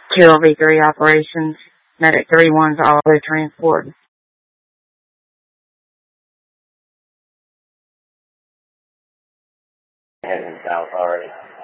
QLV3 operations, Medic 3-1's auto transport. Heading south already.